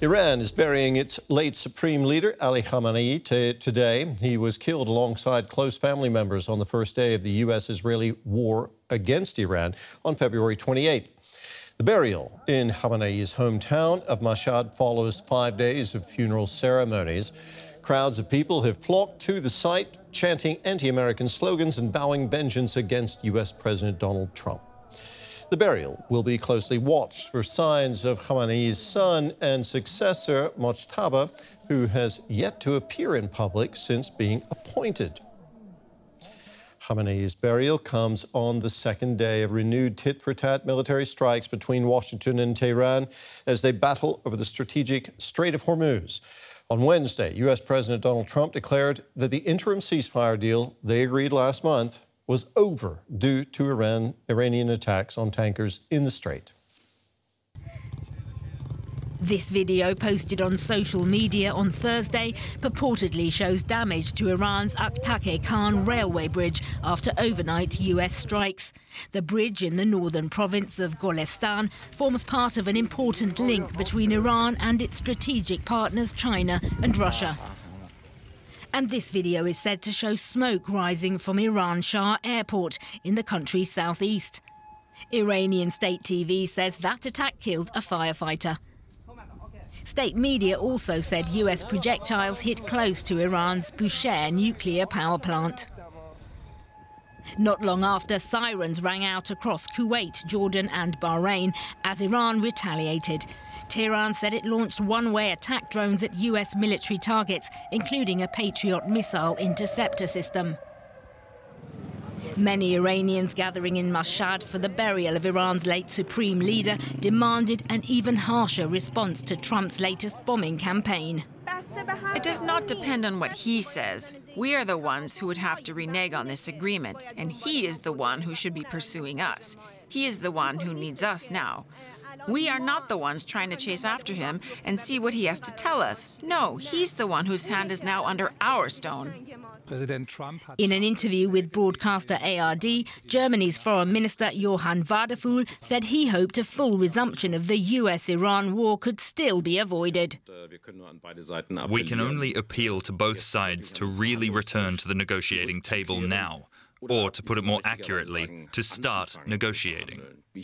Iran is burying its late supreme leader, Ali Khamenei, today. He was killed alongside close family members on the first day of the U.S.-Israeli war against Iran on February 28th. The burial in Khamenei's hometown of Mashhad follows 5 days of funeral ceremonies. Crowds of people have flocked to the site, chanting anti-American slogans and vowing vengeance against U.S. President Donald Trump. The burial will be closely watched for signs of Khamenei's son and successor, Mojtaba, who has yet to appear in public since being appointed. Khamenei's burial comes on the second day of renewed tit-for-tat military strikes between Washington and Tehran as they battle over the strategic Strait of Hormuz. On Wednesday, U.S. President Donald Trump declared that the interim ceasefire deal they agreed last month was over due to Iranian attacks on tankers in the strait. This video, posted on social media on Thursday, purportedly shows damage to Iran's Aktake Khan railway bridge after overnight U.S. strikes. The bridge in the northern province of Golestan forms part of an important link between Iran and its strategic partners China and Russia. And this video is said to show smoke rising from Iran Shah Airport in the country's southeast. Iranian state TV says that attack killed a firefighter. State media also said U.S. projectiles hit close to Iran's Bushehr nuclear power plant. Not long after, sirens rang out across Kuwait, Jordan and Bahrain as Iran retaliated. Tehran said it launched one-way attack drones at U.S. military targets, including a Patriot missile interceptor system. Many Iranians gathering in Mashhad for the burial of Iran's late supreme leader demanded an even harsher response to Trump's latest bombing campaign. It does not depend on what he says. We are the ones who would have to renege on this agreement, and he is the one who should be pursuing us. He is the one who needs us now. We are not the ones trying to chase after him and see what he has to tell us. No, he's the one whose hand is now under our stone. In an interview with broadcaster ARD, Germany's Foreign Minister Johann Wadephul said he hoped a full resumption of the US-Iran war could still be avoided. We can only appeal to both sides to really return to the negotiating table now, or to put it more accurately, to start negotiating.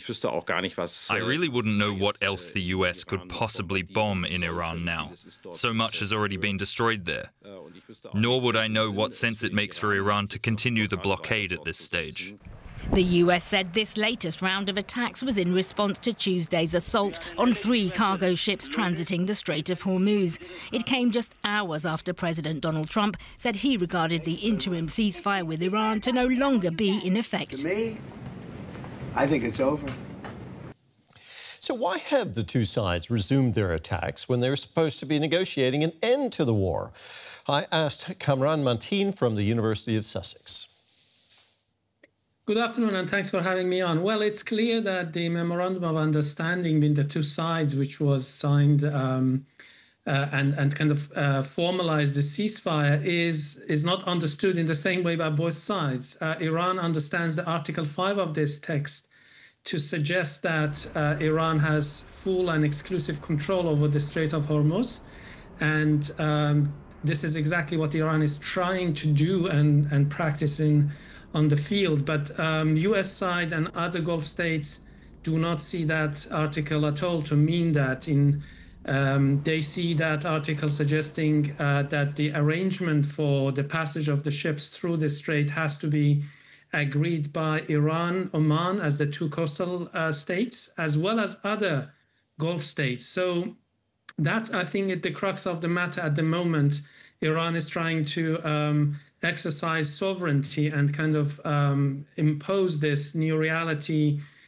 I really wouldn't know what else the US could possibly bomb in Iran now. So much has already been destroyed there. Nor would I know what sense it makes for Iran to continue the blockade at this stage. The US said this latest round of attacks was in response to Tuesday's assault on 3 cargo ships transiting the Strait of Hormuz. It came just hours after President Donald Trump said he regarded the interim ceasefire with Iran to no longer be in effect. To me, I think it's over. So why have the two sides resumed their attacks when they're supposed to be negotiating an end to the war? I asked Kamran Mateen from the University of Sussex. Good afternoon, and thanks for having me on. Well, it's clear that the Memorandum of Understanding between the two sides, which was signed and kind of formalized the ceasefire, is not understood in the same way by both sides. Iran understands the Article 5 of this text to suggest that Iran has full and exclusive control over the Strait of Hormuz, and this is exactly what Iran is trying to do and practicing on the field. But U.S. side and other Gulf states do not see that article at all to mean that. They see that article suggesting that the arrangement for the passage of the ships through the strait has to be agreed by Iran, Oman as the 2 coastal states, as well as other Gulf states. So that's, I think, at the crux of the matter at the moment. Iran is trying to exercise sovereignty and kind of impose this new reality